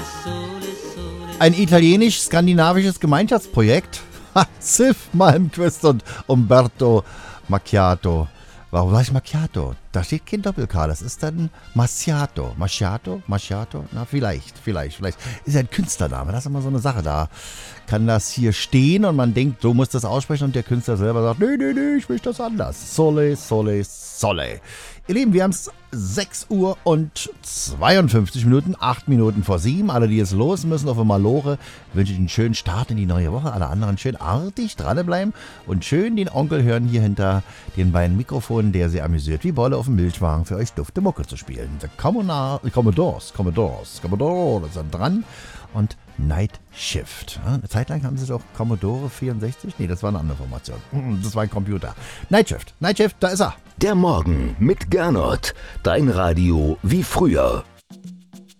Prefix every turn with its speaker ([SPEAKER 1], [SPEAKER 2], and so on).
[SPEAKER 1] Ein italienisch-skandinavisches Gemeinschaftsprojekt. Sif, Malmquist und Umberto Macchiato. Warum sag ich Macchiato? Da steht kein Doppel-K, das ist dann Macchiato. Macchiato? Na, vielleicht. Ist ja ein Künstlername, das ist immer so eine Sache. Da kann das hier stehen und man denkt, so muss das aussprechen und der Künstler selber sagt, nee, ich möchte das anders. Sole. Ihr Lieben, wir haben es 6 Uhr und 52 Minuten, 8 Minuten vor 7. Alle, die jetzt los müssen auf der Malore, wünsche ich einen schönen Start in die neue Woche. Alle anderen schön artig dranbleiben und schön den Onkel hören hier hinter den beiden Mikrofonen, der sie amüsiert wie Bolle auf dem Milchwagen für euch dufte Mucke zu spielen. The Commodores sind dran und Night Shift. Eine Zeit lang haben sie doch Commodore 64? Nee, das war eine andere Formation. Das war ein Computer. Night Shift, da ist er.
[SPEAKER 2] Der Morgen mit Gernot. Dein Radio wie früher.